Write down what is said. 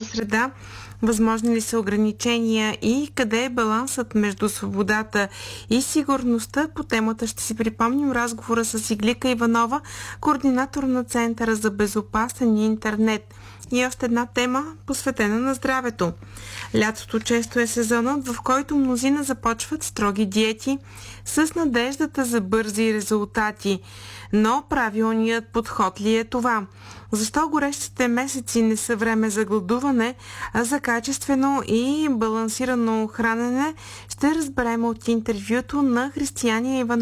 среда, възможни ли са ограничения и къде е балансът между свободата и сигурността. По темата ще си припомним разговора с Иглика Иванова, координатор на Центъра за безопасен интернет. И още една тема, посветена на здравето. Лятото често е сезонът, в който мнозина започват строги диети с надеждата за бързи резултати. Но правилният подход ли е това? Защо горещите месеци не са време за гладуване, а за качествено и балансирано хранене, ще разберем от интервюто на Християния Иванова.